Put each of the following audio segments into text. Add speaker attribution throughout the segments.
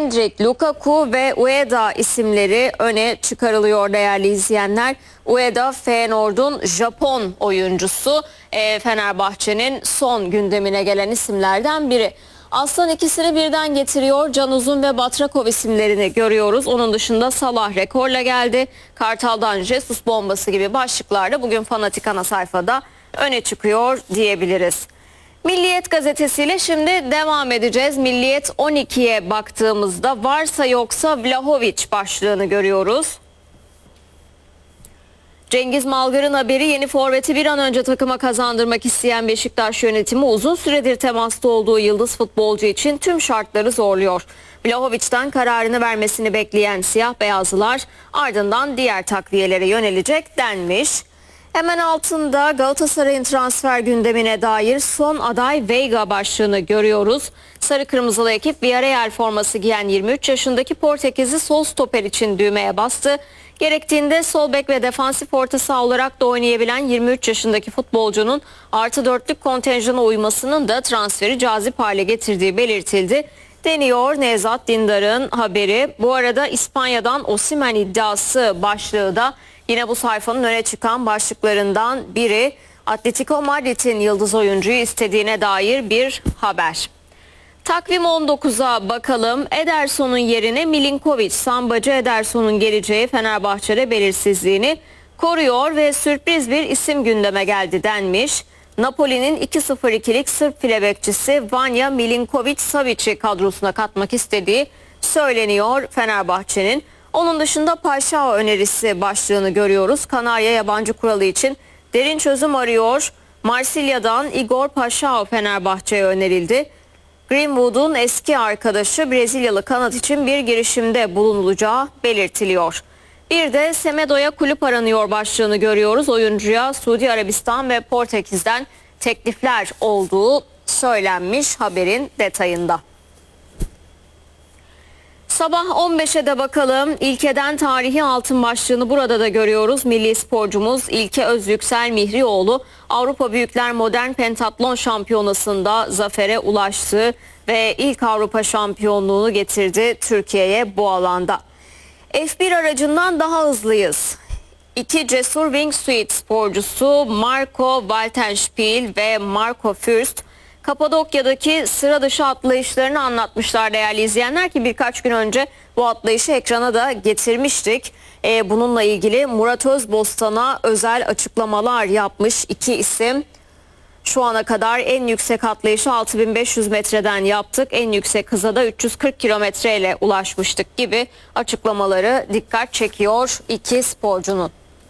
Speaker 1: Endrick, Lukaku ve Ueda isimleri öne çıkarılıyor değerli izleyenler. Ueda Feyenoord'un Japon oyuncusu, Fenerbahçe'nin son gündemine gelen isimlerden biri. Aslan ikisini birden getiriyor. Can Uzun ve Batrakov isimlerini görüyoruz. Onun dışında Salah rekorla geldi. Kartal'dan Jesus bombası gibi başlıklarla bugün Fanatik ana sayfada öne çıkıyor diyebiliriz. Milliyet gazetesiyle şimdi devam edeceğiz. Milliyet 12'ye baktığımızda varsa yoksa Vlahovic başlığını görüyoruz. Cengiz Malgar'ın haberi, yeni forveti bir an önce takıma kazandırmak isteyen Beşiktaş yönetimi uzun süredir temasta olduğu yıldız futbolcu için tüm şartları zorluyor. Vlahovic'ten kararını vermesini bekleyen siyah beyazlılar ardından diğer takviyelere yönelecek denmiş. Hemen altında Galatasaray'ın transfer gündemine dair son aday Veiga başlığını görüyoruz. Sarı kırmızılı ekip Villarreal forması giyen 23 yaşındaki Portekizli sol stoper için düğmeye bastı. Gerektiğinde sol bek ve defansif orta saha olarak da oynayabilen 23 yaşındaki futbolcunun +4'lük kontenjana uymasının da transferi cazip hale getirdiği belirtildi. Deniyor Nevzat Dindar'ın haberi. Bu arada İspanya'dan Osimhen iddiası başlığı da yine bu sayfanın öne çıkan başlıklarından biri. Atletico Madrid'in yıldız oyuncuyu istediğine dair bir haber. Takvim 19'a bakalım. Ederson'un yerine Milinkovic, sambacı Ederson'un geleceği Fenerbahçe'de belirsizliğini koruyor ve sürpriz bir isim gündeme geldi denmiş. Napoli'nin 2-0-2'lik Sırp file bekçisi Vanja Milinkovic-Savic'i kadrosuna katmak istediği söyleniyor Fenerbahçe'nin. Onun dışında Paşao önerisi başlığını görüyoruz. Kanarya yabancı kuralı için derin çözüm arıyor. Marsilya'dan Igor Paşao Fenerbahçe'ye önerildi. Greenwood'un eski arkadaşı Brezilyalı kanat için bir girişimde bulunulacağı belirtiliyor. Bir de Semedo'ya kulüp aranıyor başlığını görüyoruz. Oyuncuya Suudi Arabistan ve Portekiz'den teklifler olduğu söylenmiş haberin detayında. Sabah 15'e de bakalım. İlke'den tarihi altın başlığını burada da görüyoruz. Milli sporcumuz İlke Özyüksel Mihrioğlu Avrupa Büyükler Modern Pentatlon Şampiyonası'nda zafere ulaştı ve ilk Avrupa şampiyonluğunu getirdi Türkiye'ye bu alanda. F1 aracından daha hızlıyız. İki cesur wingsuit sporcusu Marco Waltenspiel ve Marco Fürst Kapadokya'daki sıra dışı atlayışlarını anlatmışlar değerli izleyenler, ki birkaç gün önce bu atlayışı ekrana da getirmiştik. Bununla ilgili Murat Özbostan'a özel açıklamalar yapmış iki isim. Şu ana kadar en yüksek atlayışı 6500 metreden yaptık, en yüksek hıza da 340 kilometre ile ulaşmıştık gibi açıklamaları dikkat çekiyor iki sporcunun.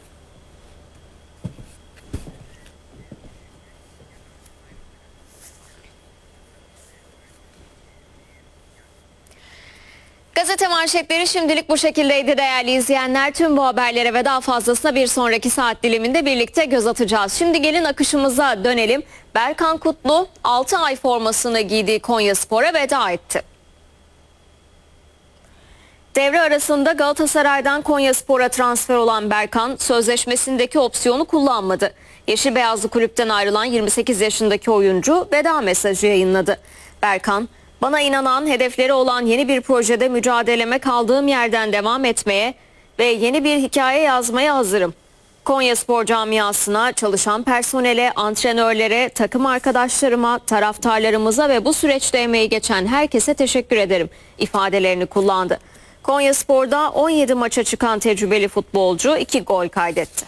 Speaker 1: Gazete manşetleri şimdilik bu şekildeydi değerli izleyenler. Tüm bu haberlere ve daha fazlasına bir sonraki saat diliminde birlikte göz atacağız. Şimdi gelin akışımıza dönelim. Berkan Kutlu 6 ay formasını giydiği Konyaspor'a veda etti. Devre arasında Galatasaray'dan Konyaspor'a transfer olan Berkan sözleşmesindeki opsiyonu kullanmadı. Yeşil Beyazlı kulüpten ayrılan 28 yaşındaki oyuncu veda mesajı yayınladı. Berkan, "Bana inanan, hedefleri olan yeni bir projede mücadeleme kaldığım yerden devam etmeye ve yeni bir hikaye yazmaya hazırım. Konyaspor camiasına, çalışan personele, antrenörlere, takım arkadaşlarıma, taraftarlarımıza ve bu süreçte emeği geçen herkese teşekkür ederim" ifadelerini kullandı. Konyaspor'da 17 maça çıkan tecrübeli futbolcu 2 gol kaydetti.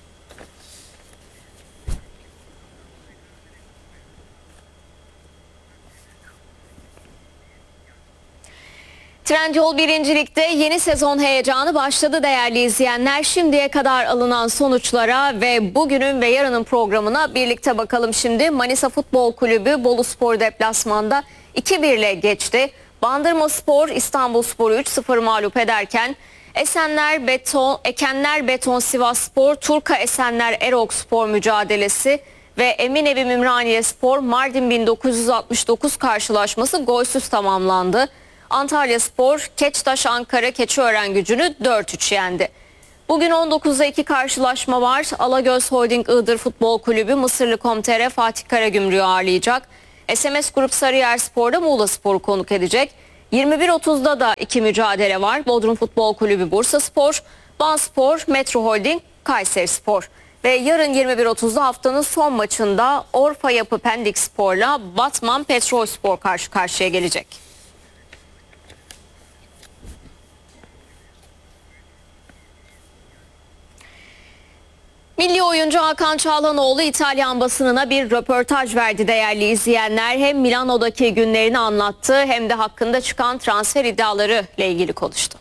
Speaker 1: Trendyol birincilikte yeni sezon heyecanı başladı değerli izleyenler. Şimdiye kadar alınan sonuçlara ve bugünün ve yarının programına birlikte bakalım şimdi. Manisa Futbol Kulübü Boluspor deplasmanda 2-1 ile geçti. Bandırmaspor İstanbulspor'u 3-0 mağlup ederken Ekenler Beton Sivasspor, Turka Esenler Erokspor mücadelesi ve Eminönü Ümraniyespor Mardin 1969 karşılaşması golsüz tamamlandı. Antalyaspor Keçtaş Ankara Keçiören-Gücü'nü 4-3 yendi. Bugün 19'da 2 karşılaşma var. Alagöz Holding Iğdır Futbol Kulübü Mısırlı.com.tr Fatih Karagümrük'ü ağırlayacak. SMS Grup Sarıyerspor'da Muğlaspor'u konuk edecek. 21.30'da da iki mücadele var. Bodrum Futbol Kulübü Bursaspor, Vanspor, Metro Holding, Kayserispor. Ve yarın 21.30'da haftanın son maçında Orfa Yapı Pendikspor'la Batman Petrolspor karşı karşıya gelecek. Milli oyuncu Hakan Çalhanoğlu İtalyan basınına bir röportaj verdi değerli izleyenler. Hem Milano'daki günlerini anlattı hem de hakkında çıkan transfer iddiaları ile ilgili konuştu.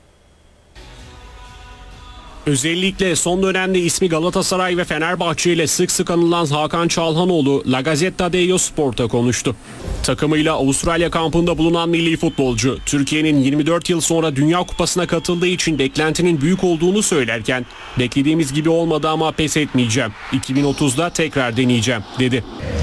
Speaker 2: Özellikle son dönemde ismi Galatasaray ve Fenerbahçe ile sık sık anılan Hakan Çalhanoğlu La Gazzetta dello Sport'a konuştu. Takımıyla Avustralya kampında bulunan milli futbolcu, Türkiye'nin 24 yıl sonra Dünya Kupası'na katıldığı için beklentinin büyük olduğunu söylerken, beklediğimiz gibi olmadı ama pes etmeyeceğim, 2030'da tekrar deneyeceğim dedi.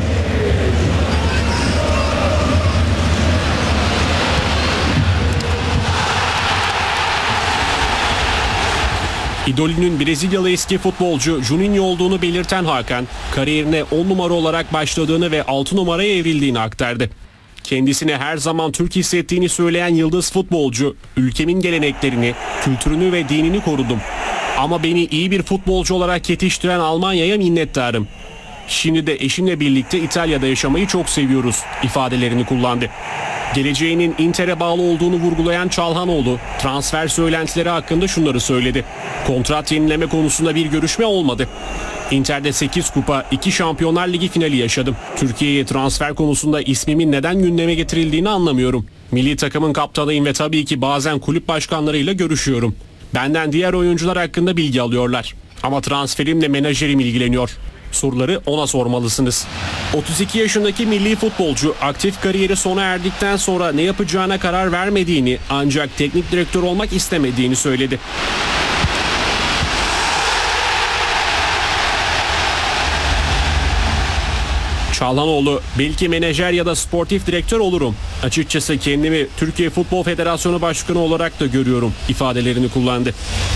Speaker 2: İdolünün Brezilyalı eski futbolcu Juninho olduğunu belirten Hakan, kariyerine 10 numara olarak başladığını ve 6 numaraya evrildiğini aktardı. Kendisine her zaman Türk hissettiğini söyleyen yıldız futbolcu, ülkemin geleneklerini, kültürünü ve dinini korudum. Ama beni iyi bir futbolcu olarak yetiştiren Almanya'ya minnettarım. Şimdi de eşimle birlikte İtalya'da yaşamayı çok seviyoruz ifadelerini kullandı. Geleceğinin Inter'e bağlı olduğunu vurgulayan Çalhanoğlu, transfer söylentileri hakkında şunları söyledi. Kontrat yenileme konusunda bir görüşme olmadı. Inter'de 8 kupa, 2 Şampiyonlar Ligi finali yaşadım. Türkiye'ye transfer konusunda ismimin neden gündeme getirildiğini anlamıyorum. Milli takımın kaptanıyım ve tabii ki bazen kulüp başkanlarıyla görüşüyorum. Benden diğer oyuncular hakkında bilgi alıyorlar. Ama transferimle menajerim ilgileniyor. Soruları ona sormalısınız. 32 yaşındaki milli futbolcu aktif kariyeri sona erdikten sonra ne yapacağına karar vermediğini ancak teknik direktör olmak istemediğini söyledi. Çalhanoğlu, belki menajer ya da sportif direktör olurum. Açıkçası kendimi Türkiye Futbol Federasyonu Başkanı olarak da görüyorum ifadelerini kullandı.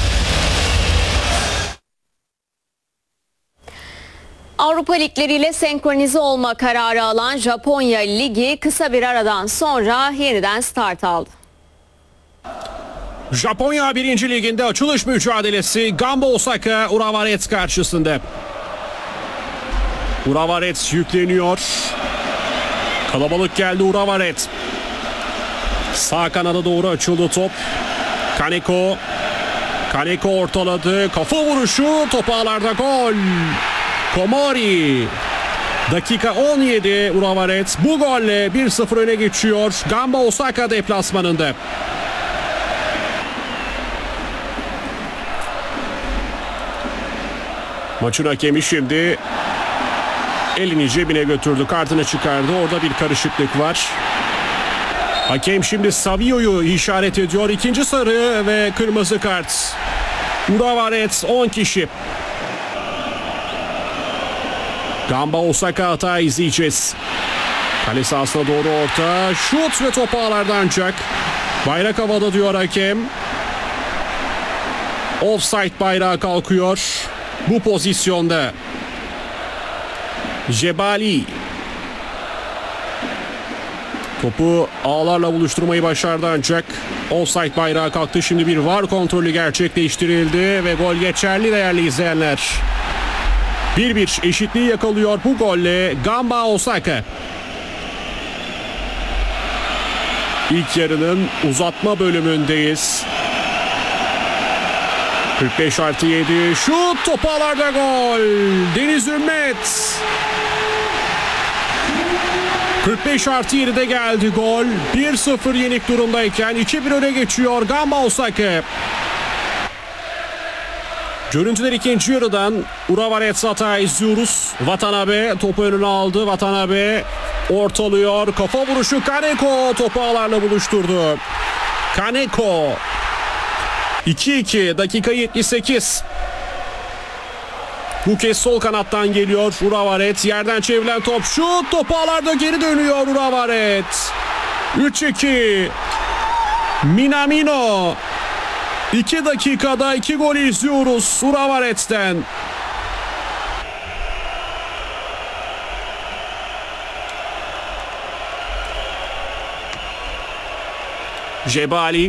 Speaker 1: Avrupa ligleriyle senkronize olma kararı alan Japonya Ligi kısa bir aradan sonra yeniden start aldı.
Speaker 2: Japonya 1. Liginde açılış mücadelesi Gamba Osaka Urawa Reds karşısında. Urawa Reds yükleniyor. Kalabalık geldi Urawa Reds. Sağ kanada doğru açıldı top. Kaneko ortaladı. Kafa vuruşu, top ağlarda, gol. Komori. Dakika 17 Urawa Reds bu golle 1-0 öne geçiyor Gamba Osaka deplasmanında. Maçın hakemi şimdi elini cebine götürdü, kartını çıkardı. Orada bir karışıklık var. Hakem şimdi Savio'yu işaret ediyor. İkinci sarı ve kırmızı kart. Urawa Reds 10 kişi. Gamba Osaka hata izleyeceğiz. Kale sahasına doğru orta. Şut ve top ağlardan ancak. Bayrak havada diyor hakem. Offside bayrağı kalkıyor. Bu pozisyonda. Jebali. Topu ağlarla buluşturmayı başardı ancak offside bayrağı kalktı. Şimdi bir VAR kontrolü gerçekleştirildi ve gol geçerli değerli izleyenler. 1-1 eşitliği yakalıyor bu golle Gamba Osaka. İlk yarının uzatma bölümündeyiz. 45+7 şut, top ağlarda, gol. Deniz Ümmet. 45+7'de geldi gol. 1-0 yenik durumdayken 2-1 öne geçiyor Gamba Osaka. Görüntüler ikinci yarıdan. Urawa Reds hata izliyoruz. Watanabe topu önüne aldı. Watanabe ortalıyor. Kafa vuruşu Kaneko topu ağlarla buluşturdu. Kaneko. 2-2 dakika 78. Bu kez sol kanattan geliyor Urawa Reds. Yerden çevrilen top, şut, topu ağlarda geri dönüyor Urawa Reds. 3-2. Minamino. 2 dakikada 2 gol izliyoruz Urawa Reds'ten. Jebali